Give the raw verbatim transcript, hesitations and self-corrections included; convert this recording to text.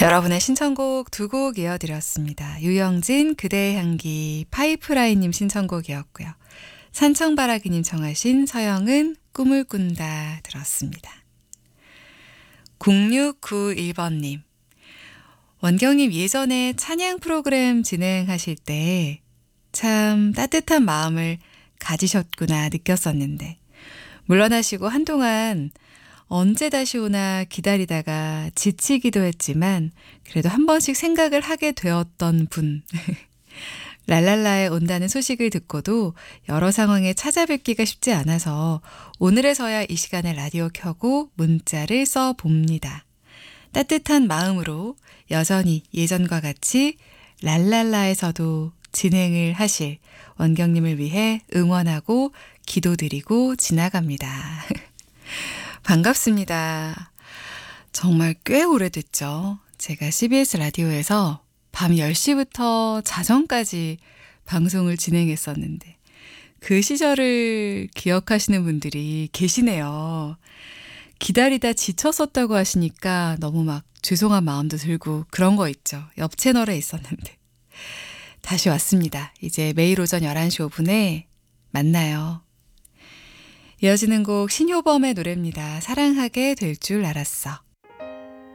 여러분의 신청곡 두 곡 이어드렸습니다. 유영진 그대의 향기 파이프라인님 신청곡이었고요. 산청바라기님 청하신 서영은 꿈을 꾼다 들었습니다. 공육구일 번님 원경님 예전에 찬양 프로그램 진행하실 때 참 따뜻한 마음을 가지셨구나 느꼈었는데 물러나시고 한동안 언제 다시 오나 기다리다가 지치기도 했지만 그래도 한 번씩 생각을 하게 되었던 분. 랄랄라에 온다는 소식을 듣고도 여러 상황에 찾아뵙기가 쉽지 않아서 오늘에서야 이 시간에 라디오 켜고 문자를 써봅니다. 따뜻한 마음으로 여전히 예전과 같이 랄랄라에서도 진행을 하실 원경님을 위해 응원하고 기도드리고 지나갑니다. 반갑습니다. 정말 꽤 오래됐죠. 제가 씨비에스 라디오에서 밤 열 시부터 자정까지 방송을 진행했었는데 그 시절을 기억하시는 분들이 계시네요. 기다리다 지쳤었다고 하시니까 너무 막 죄송한 마음도 들고 그런 거 있죠. 옆 채널에 있었는데. 다시 왔습니다. 이제 매일 오전 열한 시 오 분에 만나요. 이어지는 곡 신효범의 노래입니다. 사랑하게 될 줄 알았어.